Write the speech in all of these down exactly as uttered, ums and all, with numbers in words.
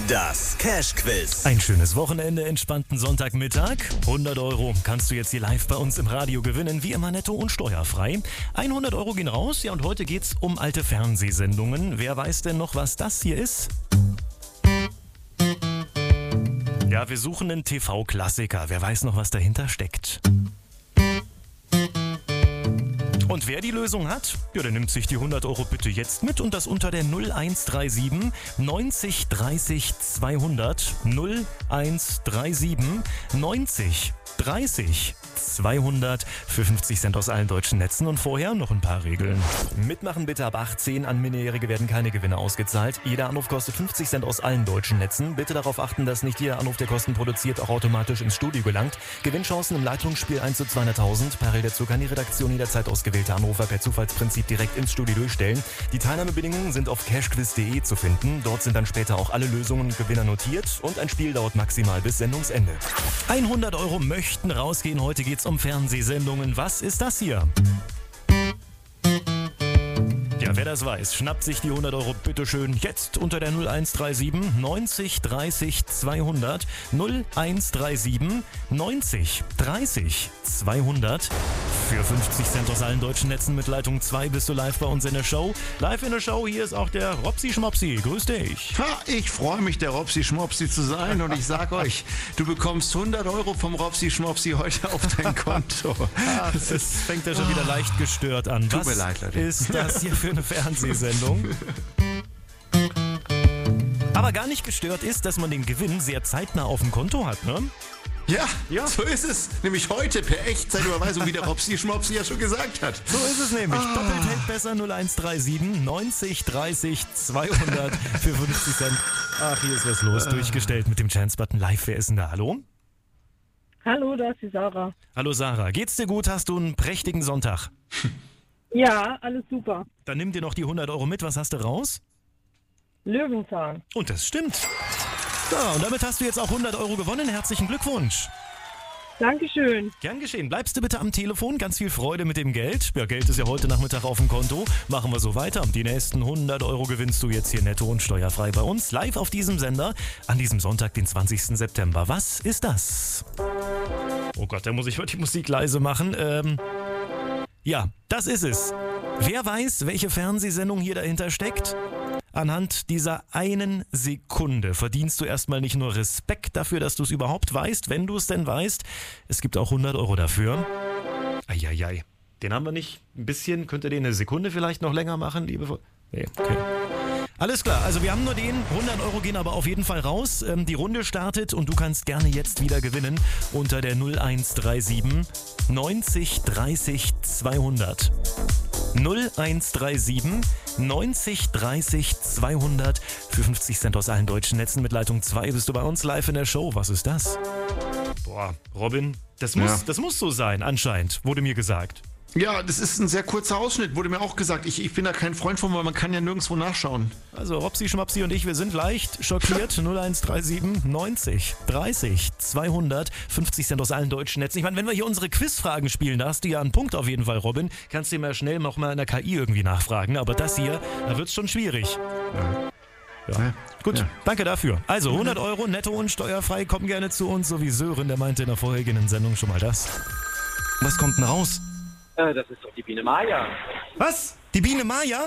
Das Cash-Quiz. Ein schönes Wochenende, entspannten Sonntagmittag. hundert Euro kannst du jetzt hier live bei uns im Radio gewinnen, wie immer netto und steuerfrei. hundert Euro gehen raus, ja, und heute geht's um alte Fernsehsendungen. Wer weiß denn noch, was das hier ist? Ja, wir suchen einen T V-Klassiker. Wer weiß noch, was dahinter steckt? Und wer die Lösung hat, ja, der nimmt sich die hundert Euro bitte jetzt mit und das unter der null eins drei sieben neunzig dreißig zweihundert null eins drei sieben neunzig dreißig zweihundert für fünfzig Cent aus allen deutschen Netzen und vorher noch ein paar Regeln. Mitmachen bitte ab achtzehn, an Minderjährige werden keine Gewinne ausgezahlt. Jeder Anruf kostet fünfzig Cent aus allen deutschen Netzen. Bitte darauf achten, dass nicht jeder Anruf, der Kosten produziert, auch automatisch ins Studio gelangt. Gewinnchancen im Leitungsspiel eins zu zweihunderttausend. Parallel dazu kann die Redaktion jederzeit ausgewählte Anrufer per Zufallsprinzip direkt ins Studio durchstellen. Die Teilnahmebedingungen sind auf cashquiz punkt de zu finden. Dort sind dann später auch alle Lösungen und Gewinner notiert und ein Spiel dauert maximal bis Sendungsende. hundert Euro möchten rausgehen. Heute geht's um Fernsehsendungen. Was ist das hier? Ja, wer das weiß, schnappt sich die hundert Euro bitteschön jetzt unter der null eins drei sieben neunzig dreißig zweihundert null eins drei sieben neunzig dreißig zweihundert für fünfzig Cent aus allen deutschen Netzen mit Leitung zwei bist du live bei uns in der Show. Live in der Show, hier ist auch der Robsi Schmopsi. Grüß dich. Ha, ich freue mich, der Robsi Schmopsi zu sein und ich sag euch, du bekommst hundert Euro vom Robsi Schmopsi heute auf dein Konto. Ach, es fängt ja schon wieder leicht gestört an. Tut Was mir leid, Leute. ist das hier für eine Fernsehsendung? Aber gar nicht gestört ist, dass man den Gewinn sehr zeitnah auf dem Konto hat, ne? Ja, Ja. so ist es. Nämlich heute per Echtzeitüberweisung, wie der Robsi Schmopsi ja schon gesagt hat. So ist es nämlich. Ah. Doppelt hält besser null eins drei sieben neunzig dreißig zweihundert für fünfzig Cent. Ach, hier ist was los. Durchgestellt mit dem Chance-Button live. Wer ist denn da? Hallo? Hallo, da ist die Sarah. Hallo Sarah. Geht's dir gut? Hast du einen prächtigen Sonntag? Ja, alles super. Dann nimm dir noch die hundert Euro mit. Was hast du raus? Löwenzahn. Und das stimmt. So, und damit hast du jetzt auch hundert Euro gewonnen. Herzlichen Glückwunsch. Dankeschön. Gern geschehen. Bleibst du bitte am Telefon. Ganz viel Freude mit dem Geld. Ja, Geld ist ja heute Nachmittag auf dem Konto. Machen wir so weiter. Die nächsten hundert Euro gewinnst du jetzt hier netto und steuerfrei bei uns. Live auf diesem Sender an diesem Sonntag, den zwanzigsten September. Was ist das? Oh Gott, da muss ich heute die Musik leise machen. Ähm, ja, das ist es. Wer weiß, welche Fernsehsendung hier dahinter steckt? Anhand dieser einen Sekunde verdienst du erstmal nicht nur Respekt dafür, dass du es überhaupt weißt, wenn du es denn weißt. Es gibt auch hundert Euro dafür. Eieiei, den haben wir nicht. Ein bisschen, könnt ihr den eine Sekunde vielleicht noch länger machen, liebe... Nee, okay. Alles klar, also wir haben nur den. hundert Euro gehen aber auf jeden Fall raus. Ähm, die Runde startet und du kannst gerne jetzt wieder gewinnen unter der null eins drei sieben neunzig dreißig zweihundert. null eins drei sieben neunzig dreißig zweihundert für fünfzig Cent aus allen deutschen Netzen mit Leitung zwei bist du bei uns live in der Show. Was ist das? Boah, Robin, das muss, Ja. das muss so sein, anscheinend, wurde mir gesagt. Ja, das ist ein sehr kurzer Ausschnitt, wurde mir auch gesagt. Ich, ich bin da kein Freund von, weil man kann ja nirgendwo nachschauen. Also Robsi, Schmapsi und ich, wir sind leicht schockiert. null eins drei sieben neunzig dreißig zweihundert fünfzig Cent aus allen deutschen Netzen. Ich meine, wenn wir hier unsere Quizfragen spielen, da hast du ja einen Punkt auf jeden Fall, Robin. Kannst du mal schnell noch mal in der K I irgendwie nachfragen. Aber das hier, da wird's schon schwierig. Ja. Ja. Gut, Ja. danke dafür. Also hundert Euro netto und steuerfrei, kommen gerne zu uns, so wie Sören, der meinte in der vorherigen Sendung schon mal das. Was kommt denn raus? Äh, das ist doch die Biene Maya. Was? Die Biene Maya?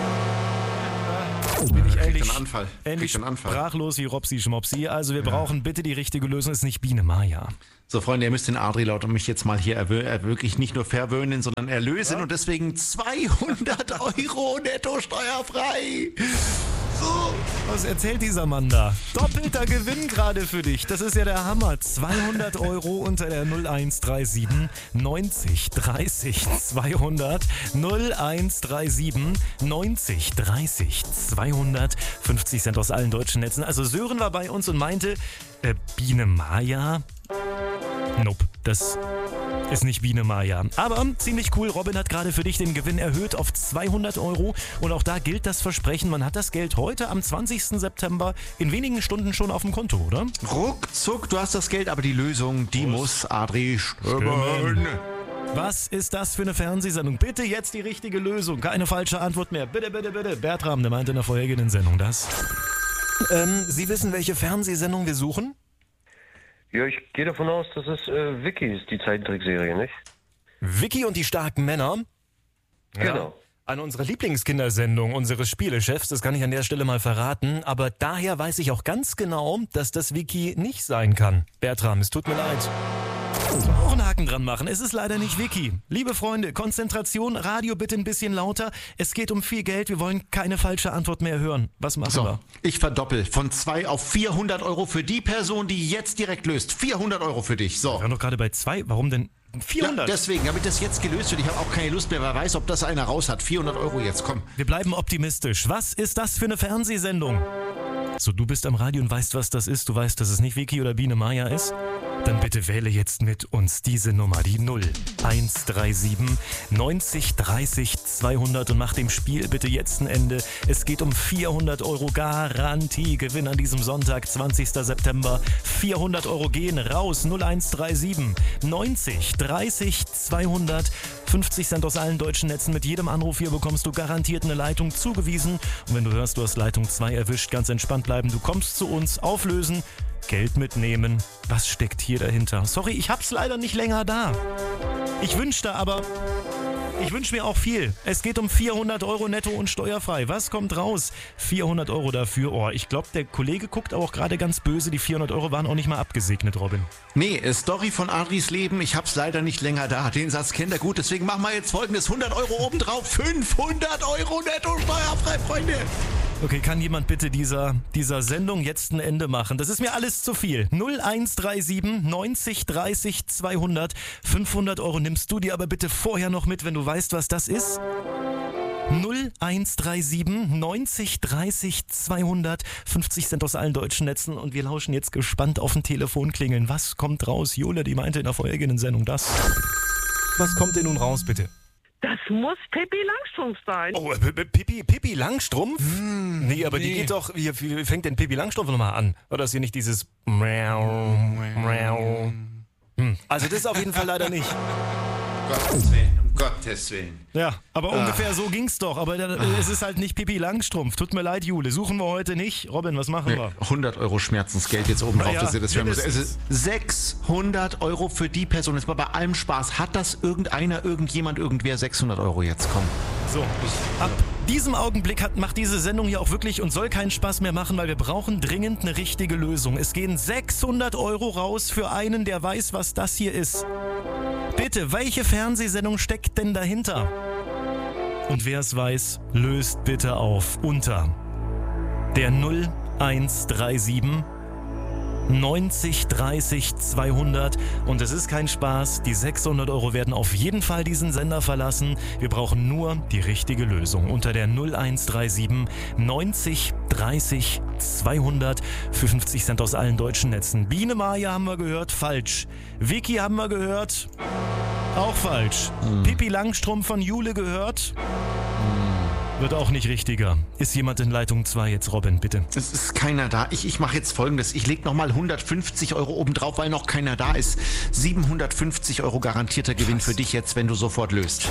Bin ich Kriegt ähnlich, einen Anfall. ähnlich Kriegt einen Anfall. sprachlos wie Robsi Schmopsi. Also wir brauchen bitte die richtige Lösung, ist nicht Biene Maya. So, Freunde, ihr müsst den Adri laut und mich jetzt mal hier erwö- er wirklich nicht nur verwöhnen, sondern erlösen und deswegen zweihundert Euro netto steuerfrei. So. Was erzählt dieser Mann da? Doppelter Gewinn gerade für dich. Das ist ja der Hammer. zweihundert Euro unter der null eins drei sieben neunzig dreißig zweihundert. null eins drei sieben neunzig dreißig zweihundert. fünfzig Cent aus allen deutschen Netzen. Also Sören war bei uns und meinte, äh, Biene Maya? Nope, das ist nicht Biene Maya. Aber ziemlich cool, Robin hat gerade für dich den Gewinn erhöht auf zweihundert Euro. Und auch da gilt das Versprechen, man hat das Geld heute am zwanzigsten September in wenigen Stunden schon auf dem Konto, oder? Ruckzuck, du hast das Geld, aber die Lösung, die muss Adri stimmen. Stimmen. Was ist das für eine Fernsehsendung? Bitte jetzt die richtige Lösung. Keine falsche Antwort mehr. Bitte, bitte, bitte. Bertram, der meinte in der vorhergehenden Sendung das. Ähm, Sie wissen, welche Fernsehsendung wir suchen? Ja, ich gehe davon aus, dass es äh, Vicky ist, die Zeichentrickserie, nicht? Vicky und die starken Männer? Genau. An unsere Lieblingskindersendung unseres Spielechefs, das kann ich an der Stelle mal verraten, aber daher weiß ich auch ganz genau, dass das Vicky nicht sein kann. Bertram, es tut mir leid. Auch einen Haken dran machen, es ist leider nicht Vicky. Liebe Freunde, Konzentration, Radio bitte ein bisschen lauter. Es geht um viel Geld, wir wollen keine falsche Antwort mehr hören. Was machen So, wir? ich verdoppel von zwei auf vierhundert Euro für die Person, die jetzt direkt löst. vierhundert Euro für dich. So. Wir waren doch gerade bei zwei, warum denn vierhundert? Ja, deswegen, damit das jetzt gelöst wird. Ich habe auch keine Lust mehr, wer weiß, ob das einer raus hat. vierhundert Euro jetzt, komm. Wir bleiben optimistisch. Was ist das für eine Fernsehsendung? So, du bist am Radio und weißt, was das ist. Du weißt, dass es nicht Vicky oder Biene Maya ist. Dann bitte wähle jetzt mit uns diese Nummer, die null eins drei sieben neunzig dreißig zweihundert und mach dem Spiel bitte jetzt ein Ende. Es geht um vierhundert Euro Garantiegewinn an diesem Sonntag, zwanzigster September. vierhundert Euro gehen raus, null eins drei sieben neunzig dreißig zweihundert. fünfzig Cent aus allen deutschen Netzen. Mit jedem Anruf hier bekommst du garantiert eine Leitung zugewiesen. Und wenn du hörst, du hast Leitung zwei erwischt, ganz entspannt bleiben. Du kommst zu uns, auflösen, Geld mitnehmen. Was steckt hier dahinter? Sorry, ich hab's leider nicht länger da. Ich wünschte aber, ich wünsche mir auch viel. Es geht um vierhundert Euro netto und steuerfrei. Was kommt raus? vierhundert Euro dafür. Oh, ich glaube, der Kollege guckt auch gerade ganz böse. Die vierhundert Euro waren auch nicht mal abgesegnet, Robin. Nee, Story von Adris Leben, ich hab's leider nicht länger da. Den Satz kennt er gut, deswegen machen wir jetzt folgendes. hundert Euro obendrauf, fünfhundert Euro netto steuerfrei, Freunde. Okay, kann jemand bitte dieser, dieser Sendung jetzt ein Ende machen? Das ist mir alles zu viel. null eins drei sieben neunzig dreißig zweihundert. fünfhundert Euro nimmst du dir aber bitte vorher noch mit, wenn du weißt, was das ist. null eins drei sieben neunzig dreißig zweihundert. fünfzig Cent aus allen deutschen Netzen und wir lauschen jetzt gespannt auf den Telefonklingeln. Was kommt raus? Jule, die meinte in der vorhergehenden Sendung das. Was kommt denn nun raus, bitte? Das muss Pippi Langstrumpf sein. Oh, Pippi, Pippi Langstrumpf? Hm, nee, aber nee. Die geht doch, wie, wie fängt denn Pippi Langstrumpf nochmal an? Oder ist hier nicht dieses Miau, Miau? Hm. Also das ist auf jeden Fall leider nicht. Gottes Willen, um Gottes Willen. Ja, aber ah. ungefähr so ging's doch. Aber da, ah. es ist halt nicht Pippi Langstrumpf. Tut mir leid, Jule. Suchen wir heute nicht. Robin, was machen nee, wir? hundert Euro Schmerzensgeld jetzt oben drauf, ja, dass ihr das hören müsst. es ist sechshundert Euro für die Person. Jetzt mal bei allem Spaß. Hat das irgendeiner, irgendjemand, irgendwer sechshundert Euro jetzt? Komm. So, ab diesem Augenblick hat, macht diese Sendung hier auch wirklich und soll keinen Spaß mehr machen, weil wir brauchen dringend eine richtige Lösung. Es gehen sechshundert Euro raus für einen, der weiß, was das hier ist. Bitte, welche Fernsehsendung steckt denn dahinter? Und wer es weiß, löst bitte auf unter der null eins drei sieben neunzig dreißig zweihundert. Und es ist kein Spaß, die sechshundert Euro werden auf jeden Fall diesen Sender verlassen. Wir brauchen nur die richtige Lösung unter der null eins drei sieben neunzig dreißig zweihundert für fünfzig Cent aus allen deutschen Netzen. Biene Maya haben wir gehört, falsch. Vicky haben wir gehört, auch falsch. Hm. Pippi Langstrumpf von Jule gehört, hm. wird auch nicht richtiger. Ist jemand in Leitung zwei jetzt, Robin, bitte? Es ist keiner da. Ich, ich mache jetzt folgendes. Ich lege nochmal hundertfünfzig Euro oben drauf, weil noch keiner da ist. siebenhundertfünfzig Euro garantierter Gewinn für dich jetzt, wenn du sofort löst.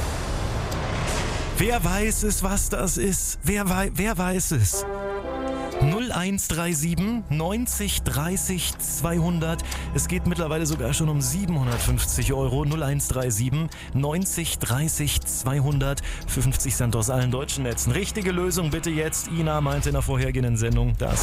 Wer weiß es, was das ist? Wer, wei- wer weiß es? null eins drei sieben neunzig dreißig zweihundert. Es geht mittlerweile sogar schon um siebenhundertfünfzig Euro. null eins drei sieben neunzig dreißig zweihundert für fünfzig Cent aus allen deutschen Netzen. Richtige Lösung bitte jetzt. Ina meinte in der vorhergehenden Sendung das.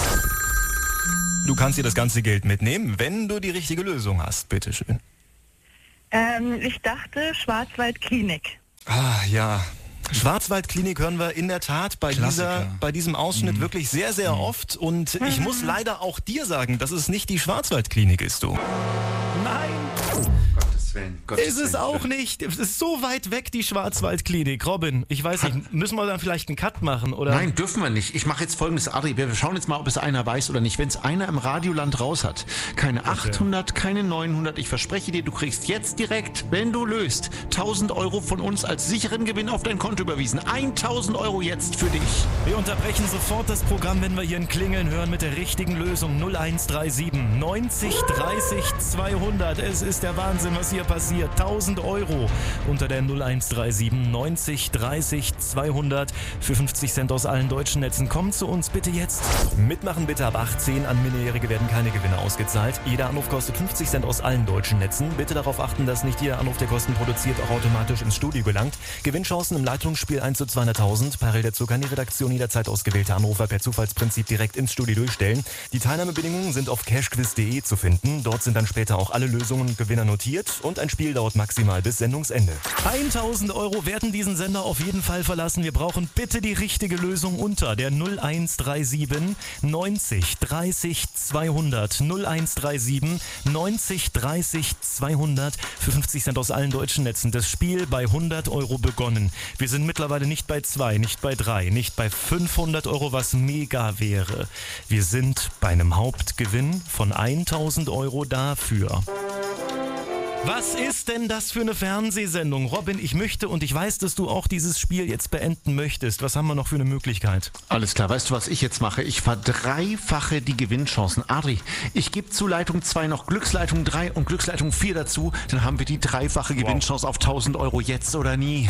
Du kannst dir das ganze Geld mitnehmen, wenn du die richtige Lösung hast. Bitteschön. Ähm, ich dachte Schwarzwaldklinik. Ah, ja. Schwarzwaldklinik hören wir in der Tat bei, dieser, bei diesem Ausschnitt mhm. wirklich sehr, sehr mhm. oft. Und ich muss leider auch dir sagen, dass es nicht die Schwarzwaldklinik ist, du. Nein! Gottes Willen, Gottes ist es Willen. auch nicht. Es ist so weit weg, die Schwarzwaldklinik. Robin, ich weiß nicht, müssen wir dann vielleicht einen Cut machen, oder? Nein, dürfen wir nicht. Ich mache jetzt folgendes, Adri. Wir schauen jetzt mal, ob es einer weiß oder nicht. Wenn es einer im Radioland raus hat, keine achthundert, keine neunhundert. Ich verspreche dir, du kriegst jetzt direkt, wenn du löst, tausend Euro von uns als sicheren Gewinn auf dein Konto überwiesen. tausend Euro jetzt für dich. Wir unterbrechen sofort das Programm, wenn wir hier ein Klingeln hören mit der richtigen Lösung. null eins drei sieben neunzig dreißig zweihundert. Es ist der Wahnsinn, was hier hier passiert. tausend Euro unter der null eins drei sieben neunzig dreißig zweihundert für fünfzig Cent aus allen deutschen Netzen. Kommt zu uns bitte jetzt. Mitmachen bitte ab achtzehn. An Minderjährige werden keine Gewinne ausgezahlt. Jeder Anruf kostet fünfzig Cent aus allen deutschen Netzen. Bitte darauf achten, dass nicht jeder Anruf, der Kosten produziert, auch automatisch ins Studio gelangt. Gewinnchancen im Leitungsspiel eins zu zweihunderttausend. Parallel dazu kann die Redaktion jederzeit ausgewählte Anrufer per Zufallsprinzip direkt ins Studio durchstellen. Die Teilnahmebedingungen sind auf cashquiz punkt de zu finden. Dort sind dann später auch alle Lösungen und Gewinner notiert und ein Spiel dauert maximal bis Sendungsende. tausend Euro werden diesen Sender auf jeden Fall verlassen. Wir brauchen bitte die richtige Lösung unter der null eins drei sieben neunzig dreißig zweihundert. null eins drei sieben neunzig dreißig zweihundert für fünfzig Cent aus allen deutschen Netzen. Das Spiel bei hundert Euro begonnen. Wir sind mittlerweile nicht bei zwei, nicht bei drei, nicht bei fünfhundert Euro, was mega wäre. Wir sind bei einem Hauptgewinn von tausend Euro dafür. Was ist denn das für eine Fernsehsendung? Robin, ich möchte und ich weiß, dass du auch dieses Spiel jetzt beenden möchtest. Was haben wir noch für eine Möglichkeit? Alles klar, weißt du, was ich jetzt mache? Ich verdreifache die Gewinnchancen. Adri, ich gebe zu Leitung zwei noch Glücksleitung drei und Glücksleitung vier dazu. Dann haben wir die dreifache Gewinnchance auf tausend Euro jetzt oder nie.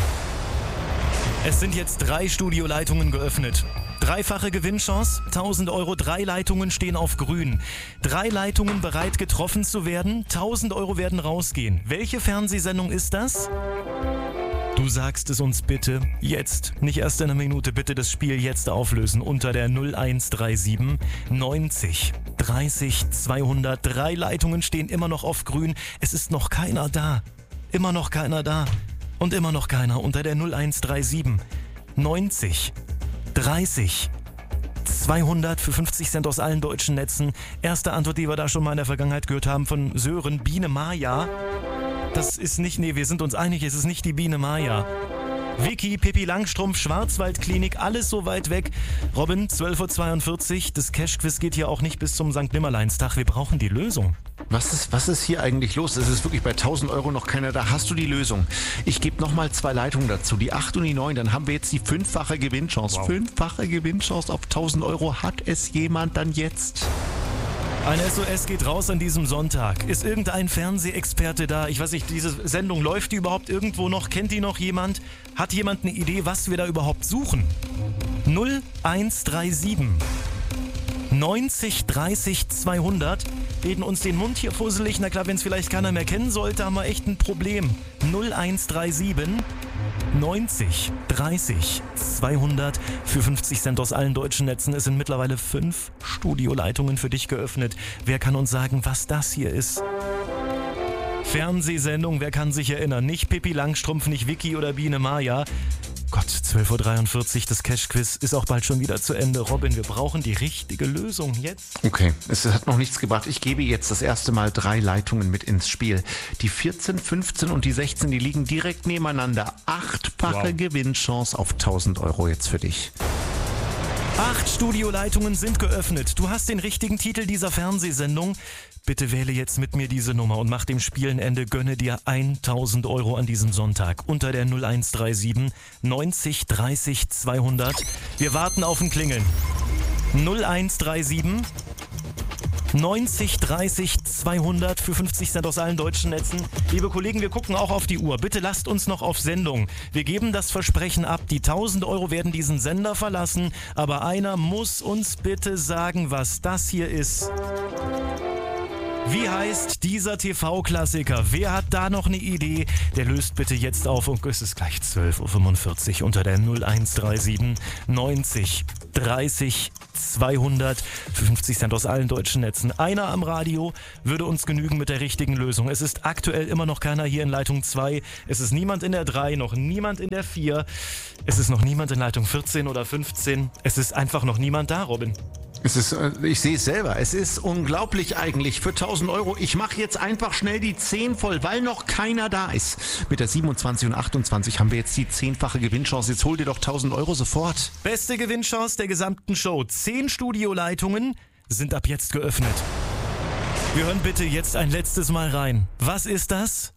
Es sind jetzt drei Studioleitungen geöffnet. Dreifache Gewinnchance, tausend Euro, drei Leitungen stehen auf grün. Drei Leitungen bereit getroffen zu werden, tausend Euro werden rausgehen. Welche Fernsehsendung ist das? Du sagst es uns bitte jetzt, nicht erst in einer Minute, bitte das Spiel jetzt auflösen unter der null eins drei sieben neunzig dreißig zweihundert. Drei Leitungen stehen immer noch auf grün, es ist noch keiner da. Immer noch keiner da. Und immer noch keiner unter der null eins drei sieben neunzig dreißig zweihundert für fünfzig Cent aus allen deutschen Netzen. Erste Antwort, die wir da schon mal in der Vergangenheit gehört haben von Sören, Biene Maya. Das ist nicht, nee, wir sind uns einig, es ist nicht die Biene Maya. Vicky, Pippi Langstrumpf, Schwarzwaldklinik, alles so weit weg. Robin, zwölf Uhr zweiundvierzig, das Cash-Quiz geht hier auch nicht bis zum Sankt Nimmerleinstag. Wir brauchen die Lösung. Was ist, was ist hier eigentlich los? Es ist wirklich bei tausend Euro noch keiner da. Hast du die Lösung? Ich gebe nochmal zwei Leitungen dazu, die acht und die neun. Dann haben wir jetzt die fünffache Gewinnchance. Wow. Fünffache Gewinnchance auf tausend Euro. Hat es jemand dann jetzt? Ein S O S geht raus an diesem Sonntag. Ist irgendein Fernsehexperte da? Ich weiß nicht, diese Sendung, läuft die überhaupt irgendwo noch? Kennt die noch jemand? Hat jemand eine Idee, was wir da überhaupt suchen? null eins drei sieben neunzig dreißig zweihundert. Reden uns den Mund hier fusselig. Na klar, wenn es vielleicht keiner mehr kennen sollte, haben wir echt ein Problem. null eins drei sieben neunzig dreißig zweihundert für fünfzig Cent aus allen deutschen Netzen. Es sind mittlerweile fünf Studioleitungen für dich geöffnet. Wer kann uns sagen, was das hier ist? Fernsehsendung, wer kann sich erinnern? Nicht Pippi Langstrumpf, nicht Vicky oder Biene Maya. Gott, zwölf Uhr dreiundvierzig, das Cash-Quiz ist auch bald schon wieder zu Ende. Robin, wir brauchen die richtige Lösung jetzt. Okay, es hat noch nichts gebracht. Ich gebe jetzt das erste Mal drei Leitungen mit ins Spiel. Die vierzehn, fünfzehn und die sechzehn, die liegen direkt nebeneinander. Achtfache wow. Gewinnchance auf tausend Euro jetzt für dich. Acht Studioleitungen sind geöffnet. Du hast den richtigen Titel dieser Fernsehsendung. Bitte wähle jetzt mit mir diese Nummer und mach dem Spiel ein Ende. Gönne dir tausend Euro an diesem Sonntag unter der null eins drei sieben neunzig dreißig zweihundert. Wir warten auf ein Klingeln. null eins drei sieben neunzig dreißig zweihundert für fünfzig Cent aus allen deutschen Netzen. Liebe Kollegen, wir gucken auch auf die Uhr. Bitte lasst uns noch auf Sendung. Wir geben das Versprechen ab. Die tausend Euro werden diesen Sender verlassen. Aber einer muss uns bitte sagen, was das hier ist. Wie heißt dieser T V-Klassiker? Wer hat da noch eine Idee? Der löst bitte jetzt auf und es ist gleich zwölf Uhr fünfundvierzig unter der null eins drei sieben neunzig dreißig zweihundert für fünfzig Cent aus allen deutschen Netzen. Einer am Radio würde uns genügen mit der richtigen Lösung. Es ist aktuell immer noch keiner hier in Leitung zwei. Es ist niemand in der drei, noch niemand in der vier. Es ist noch niemand in Leitung vierzehn oder fünfzehn. Es ist einfach noch niemand da, Robin. Es ist, ich sehe es selber, es ist unglaublich eigentlich für tausend Euro. Ich mache jetzt einfach schnell die zehn voll, weil noch keiner da ist. Mit der siebenundzwanzig und achtundzwanzig haben wir jetzt die zehnfache Gewinnchance. Jetzt hol dir doch tausend Euro sofort. Beste Gewinnchance der gesamten Show. Zehn Studioleitungen sind ab jetzt geöffnet. Wir hören bitte jetzt ein letztes Mal rein. Was ist das?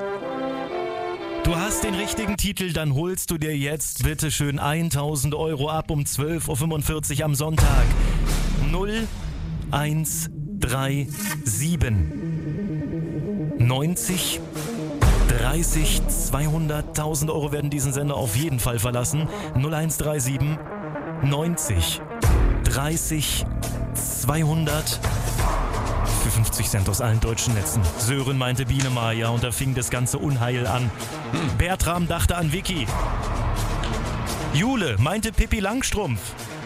Du hast den richtigen Titel, dann holst du dir jetzt bitte schön tausend Euro ab um zwölf Uhr fünfundvierzig am Sonntag. null eins drei sieben neunzig dreißig, zweihundert, tausend Euro werden diesen Sender auf jeden Fall verlassen. null eins drei sieben, neunzig, dreißig, zweihundert. Für fünfzig Cent aus allen deutschen Netzen. Sören meinte Biene Maya und da fing das ganze Unheil an. Bertram dachte an Vicky. Jule meinte Pippi Langstrumpf.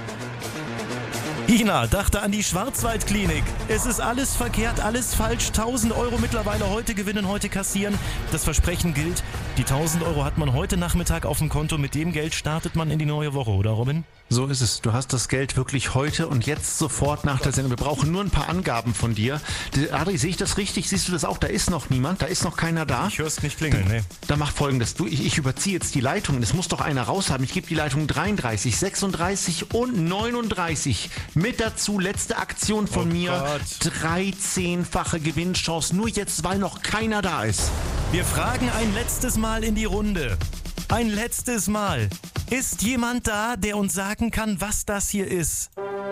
Ina dachte an die Schwarzwaldklinik. Es ist alles verkehrt, alles falsch. tausend Euro mittlerweile heute gewinnen, heute kassieren. Das Versprechen gilt. Die tausend Euro hat man heute Nachmittag auf dem Konto. Mit dem Geld startet man in die neue Woche, oder Robin? So ist es. Du hast das Geld wirklich heute und jetzt sofort nach der Sendung. Wir brauchen nur ein paar Angaben von dir. Adri, sehe ich das richtig? Siehst du das auch? Da ist noch niemand, da ist noch keiner da. Ich höre es nicht klingeln, ne? Dann mach Folgendes. Du, ich, ich überziehe jetzt die Leitungen. Es muss doch einer raus haben. Ich gebe die Leitung dreiunddreißig, sechsunddreißig und neununddreißig. Mit dazu letzte Aktion von Oh mir. Gott. dreizehnfache Gewinnchance. Nur jetzt, weil noch keiner da ist. Wir fragen ein letztes Mal in die Runde. Ein letztes Mal. Ist jemand da, der uns sagen kann, was das hier ist?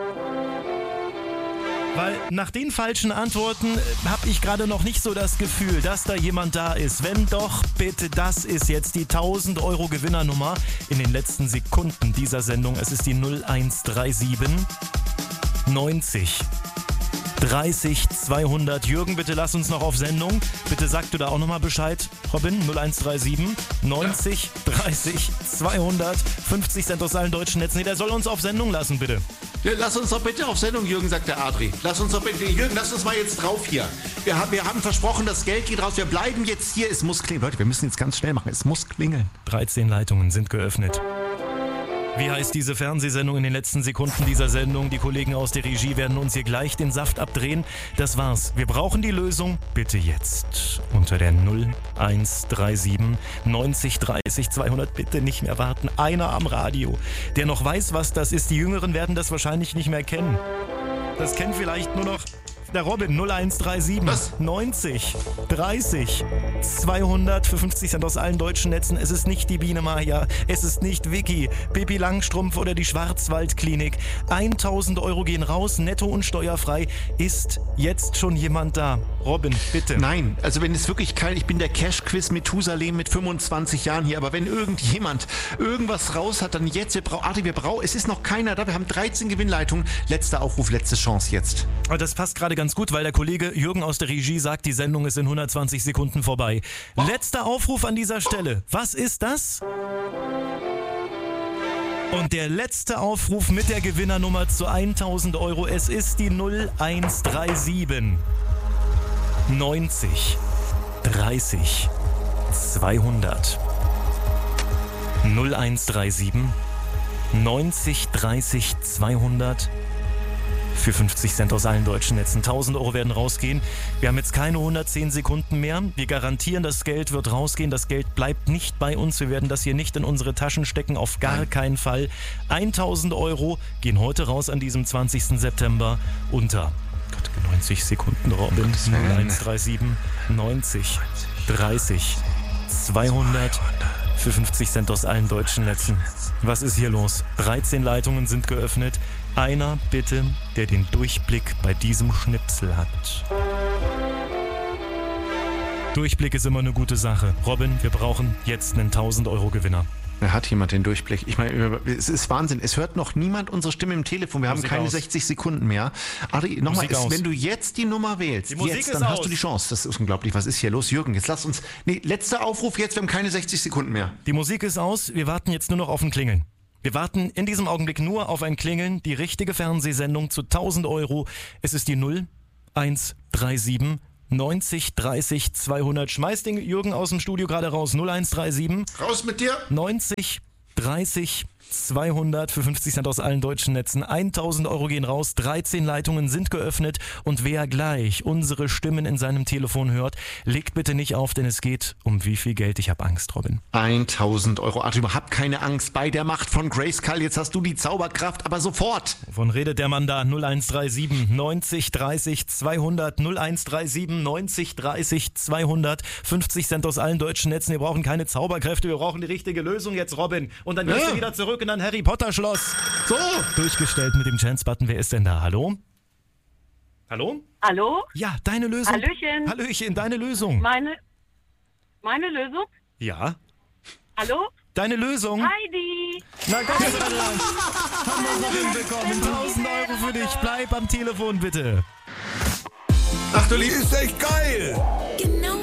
Weil nach den falschen Antworten habe ich gerade noch nicht so das Gefühl, dass da jemand da ist. Wenn doch, bitte, das ist jetzt die tausend Euro Gewinnernummer in den letzten Sekunden dieser Sendung. Es ist die null eins drei sieben, neunzig, dreißig, zweihundert. Jürgen, bitte lass uns noch auf Sendung. Bitte sag du da auch nochmal Bescheid. Robin, null eins drei sieben, neunzig, dreißig, zweihundert, fünfzig Cent aus allen deutschen Netzen. Nee, der soll uns auf Sendung lassen, bitte. Ja, lass uns doch bitte auf Sendung, Jürgen, sagt der Adri. Lass uns doch bitte, Jürgen, lass uns mal jetzt drauf hier. Wir haben, wir haben versprochen, das Geld geht raus. Wir bleiben jetzt hier. Es muss klingeln. Leute, wir müssen jetzt ganz schnell machen. Es muss klingeln. dreizehn Leitungen sind geöffnet. Wie heißt diese Fernsehsendung in den letzten Sekunden dieser Sendung? Die Kollegen aus der Regie werden uns hier gleich den Saft abdrehen. Das war's. Wir brauchen die Lösung. Bitte jetzt unter der null eins drei sieben, neunzig, dreißig, zweihundert. Bitte nicht mehr warten. Einer am Radio, der noch weiß, was das ist. Die Jüngeren werden das wahrscheinlich nicht mehr kennen. Das kennt vielleicht nur noch der Robin. null eins drei sieben, Was? neunzig, dreißig, zweihundert für fünfzig Cent aus allen deutschen Netzen. Es ist nicht die Biene Maya, es ist nicht Vicky, Pippi Langstrumpf oder die Schwarzwaldklinik. tausend Euro gehen raus, netto und steuerfrei. Ist jetzt schon jemand da? Robin, bitte. Nein, also wenn es wirklich kein, ich bin der Cash-Quiz Methusalem mit fünfundzwanzig Jahren hier, aber wenn irgendjemand irgendwas raus hat, dann jetzt, wir brauchen, Arti, wir brauchen, es ist noch keiner da, wir haben dreizehn Gewinnleitungen, letzter Aufruf, letzte Chance jetzt. Aber das passt gerade ganz gut, weil der Kollege Jürgen aus der Regie sagt, die Sendung ist in hundertzwanzig Sekunden vorbei. Letzter Aufruf an dieser Stelle. Was ist das? Und der letzte Aufruf mit der Gewinnernummer zu tausend Euro. Es ist die null eins drei sieben, neunzig, dreißig, zweihundert. null eins drei sieben, neunzig, dreißig, zweihundert. Für fünfzig Cent aus allen deutschen Netzen. tausend Euro werden rausgehen. Wir haben jetzt keine hundertzehn Sekunden mehr. Wir garantieren, das Geld wird rausgehen. Das Geld bleibt nicht bei uns. Wir werden das hier nicht in unsere Taschen stecken. Auf gar keinen Fall. tausend Euro gehen heute raus an diesem zwanzigsten September unter Gott, neunzig Sekunden, Robin. null eins drei sieben, neunzig, dreißig, zweihundert. Für fünfzig Cent aus allen deutschen Netzen. Was ist hier los? dreizehn Leitungen sind geöffnet. Einer bitte, der den Durchblick bei diesem Schnipsel hat. Durchblick ist immer eine gute Sache. Robin, wir brauchen jetzt einen tausend Euro Gewinner. Da hat jemand den Durchblick. Ich meine, es ist Wahnsinn. Es hört noch niemand unsere Stimme im Telefon. Wir haben Musik keine aus. sechzig Sekunden mehr. Adri, nochmal, Musik aus. wenn du jetzt die Nummer wählst, Die Musik jetzt, ist dann hast aus. du die Chance. Das ist unglaublich. Was ist hier los? Jürgen, jetzt lass uns... Nee, letzter Aufruf jetzt. Wir haben keine sechzig Sekunden mehr. Die Musik ist aus, wir warten jetzt nur noch auf ein Klingeln. Wir warten in diesem Augenblick nur auf ein Klingeln, die richtige Fernsehsendung zu tausend Euro. Es ist die null eins drei sieben, neunzig, dreißig, zweihundert. Schmeiß den Jürgen aus dem Studio gerade raus. null eins drei sieben, Raus mit dir! neunzig, dreißig, zweihundert für fünfzig Cent aus allen deutschen Netzen. tausend Euro gehen raus, dreizehn Leitungen sind geöffnet und wer gleich unsere Stimmen in seinem Telefon hört, legt bitte nicht auf, denn es geht um wie viel Geld. Ich habe Angst, Robin. tausend Euro. Arthur, überhaupt keine Angst. Bei der Macht von Grayskull, jetzt hast du die Zauberkraft, aber sofort. Wovon redet der Mann da? null eins drei sieben, neunzig, dreißig, zweihundert, null eins drei sieben, neunzig, dreißig, zweihundert, fünfzig Cent aus allen deutschen Netzen. Wir brauchen keine Zauberkräfte, wir brauchen die richtige Lösung jetzt, Robin. Und dann gehst Ja. du wieder zurück in dein Harry Potter Schloss. So, durchgestellt mit dem Chance-Button. Wer ist denn da? Hallo? Hallo? Hallo? Ja, deine Lösung. Hallöchen. Hallöchen, deine Lösung. Meine, Meine Lösung? Ja. Hallo? Deine Lösung? Heidi! Na Gott sei Dank. Haben wir es noch hinbekommen. tausend Euro für dich. Bleib am Telefon, bitte. Ach du liebes. Ist echt geil. Genau